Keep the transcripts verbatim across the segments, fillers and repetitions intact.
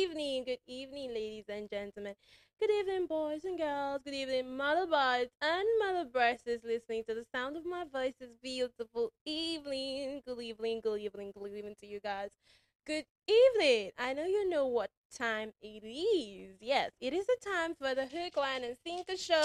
evening, good evening, ladies and gentlemen. Good evening, boys and girls. Good evening, mother buds and mother breasts listening to the sound of my voice. This beautiful evening. Good evening, good evening, good evening to you guys. Good evening. I know you know what time it is. Yes, it is the time for the Hook, Line, and Sinker Show.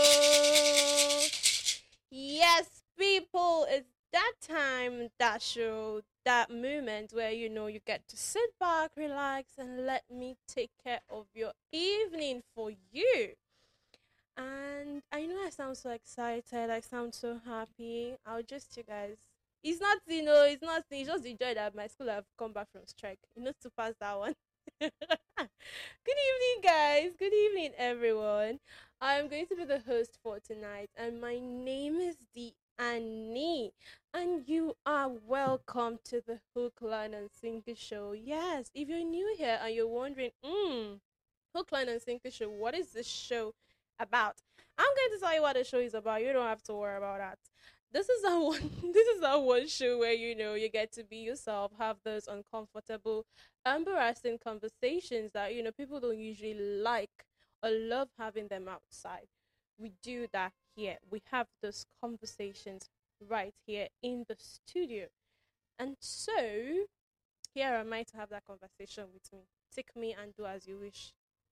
Yes, people, it's that time, that show, that moment where you know you get to sit back, relax, and let me take care of your evening for you. And I know I sound so excited, I sound so happy. I'll just you guys. It's not, you know, it's not, it's just the joy that my school have come back from strike. You know, to pass that one. Good evening, guys. Good evening, everyone. I'm going to be the host for tonight, and my name is Dee Annie, and you are welcome to the Hook, Line, and Sinker Show. Yes, if you're new here and you're wondering, hmm, Hook, Line, and Sinker Show, what is this show about? I'm going to tell you what the show is about. You don't have to worry about that. This is our one. This is our one show where you know you get to be yourself, have those uncomfortable, embarrassing conversations that you know people don't usually like or love having them outside. We do that here. We have those conversations right here in the studio, and so here am I to have that conversation with me. Take me and do as you wish.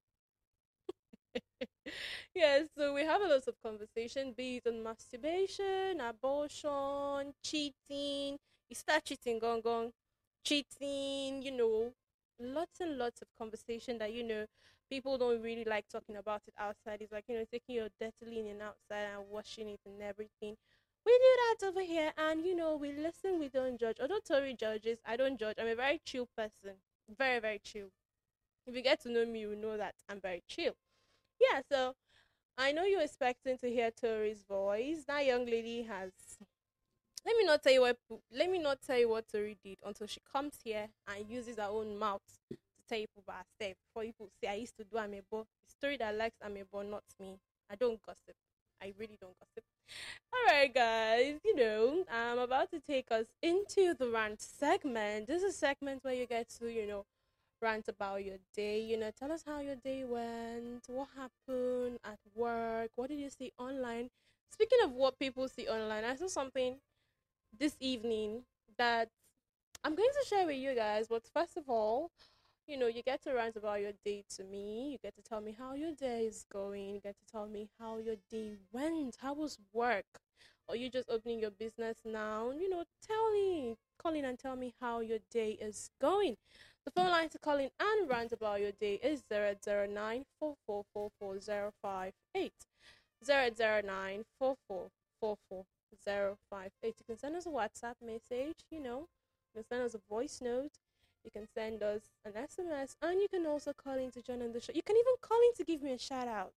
Yes, so we have a lot of conversation, be it on masturbation, abortion, cheating. You start cheating, gong gong, cheating, you know, lots and lots of conversation that, you know, people don't really like talking about it outside. It's like, you know, taking your dirty linen outside and washing it and everything. We do that over here and, you know, we listen, we don't judge. Although Tori judges, I don't judge. I'm a very chill person. Very, very chill. If you get to know me, you know that I'm very chill. Yeah, so I know you're expecting to hear Tori's voice. That young lady has. Let me not tell you what. Let me not tell you what Tori did until she comes here and uses her own mouth to tell you about herself. Before people say I used to do amebo. The story that likes amebo, not me. I don't gossip. I really don't gossip. All right, guys. You know, I'm about to take us into the rant segment. This is a segment where you get to, you know, rant about your day. You know, tell us how your day went, what happened at work, what did you see online. Speaking of what people see online, I saw something this evening that I'm going to share with you guys. But first of all, you know, you get to rant about your day to me. You get to tell me how your day is going. You get to tell me how your day went. How was work? Or you just opening your business now? You know, tell me, call in and tell me how your day is going. The phone line to call in and rant about your day is zero zero nine four four four four zero five eight. zero zero nine four four four four zero five eight. You can send us a WhatsApp message, you know, you can send us a voice note, you can send us an S M S, and you can also call in to join on the show. You can even call in to give me a shout out.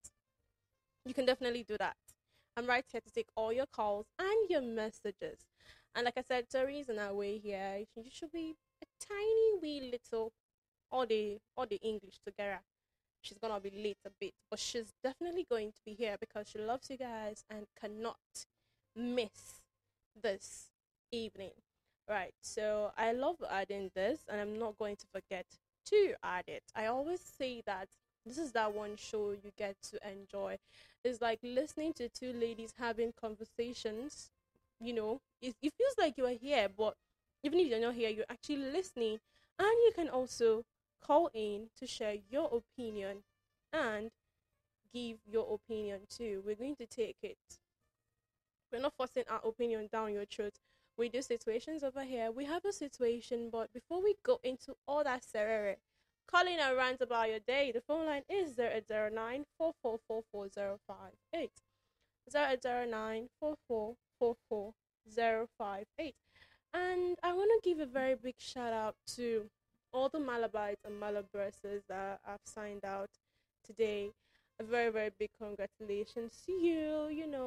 You can definitely do that. I'm right here to take all your calls and your messages. And like I said, Tori's on our way here. She should be a tiny wee little all the all the English together. She's gonna be late a bit, but she's definitely going to be here because she loves you guys and cannot miss this evening. Right. So I love adding this and I'm not going to forget to add it. I always say that this is that one show you get to enjoy. It's like listening to two ladies having conversations. You know, it, it feels like you are here, but even if you're not here, you're actually listening. And you can also call in to share your opinion and give your opinion too. We're going to take it. We're not forcing our opinion down your throat. We do situations over here. We have a situation, but before we go into all that serere, calling and rant about your day, the phone line is zero zero nine four four four four zero five eight. zero zero nine four four four four zero five eight. And I want to give a very big shout out to all the Malabites and Malabresses that have signed out today. A very, very big congratulations to you. You know,